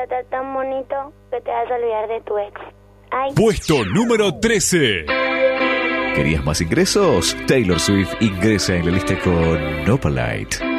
tratar tan bonito que te vas a olvidar de tu ex. Ay. Puesto número 13. ¿Querías más ingresos? Taylor Swift ingresa en la lista con Opalite.